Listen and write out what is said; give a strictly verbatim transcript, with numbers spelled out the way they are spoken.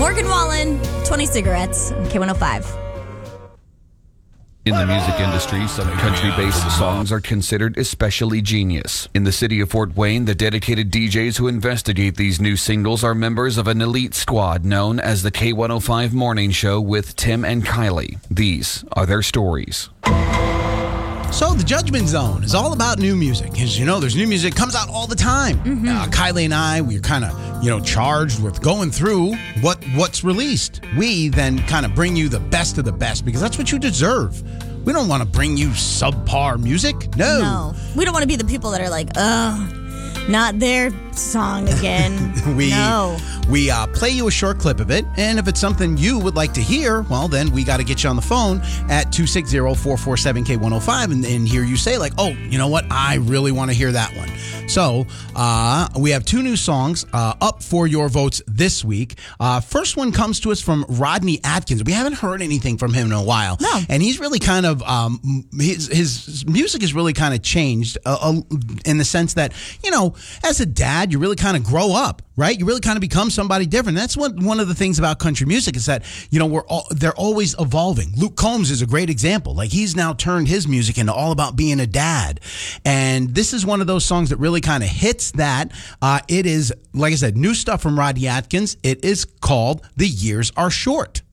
Morgan Wallen, twenty cigarettes, K one oh five. In the music industry, some country-based songs are considered especially genius. In the city of Fort Wayne, the dedicated D Js who investigate these new singles are members of an elite squad known as the K one oh five Morning Show with Tim and Kylie. These are their stories. So the Judgment Zone is all about new music. As you know, there's new music comes out all the time. Mm-hmm. Uh, Kylie and I, we're kind of, you know, charged with going through what what's released. We then kind of bring you the best of the best because that's what you deserve. We don't want to bring you subpar music. No. No. We don't want to be the people that are like, oh, not their song again. we no. we uh, play you a short clip of it, and if it's something you would like to hear, well, then we got to get you on the phone at two six zero, four four seven, K one oh five and, and hear you say like, oh, you know what? I really want to hear that one. So uh, we have two new songs uh, up for your votes this week. Uh, first one comes to us from Rodney Atkins. We haven't heard anything from him in a while. No. And he's really kind of, um, his, his music has really kind of changed uh, uh, in the sense that, you know, as a dad, you really kind of grow up, right? You really kind of become somebody different. That's what one of the things about country music is that, you know, we're all, they're always evolving. Luke Combs is a great example. Like he's now turned his music into all about being a dad. And this is one of those songs that really kind of hits that. Uh, it is, like I said, new stuff from Rodney Atkins. It is called The Years Are Short.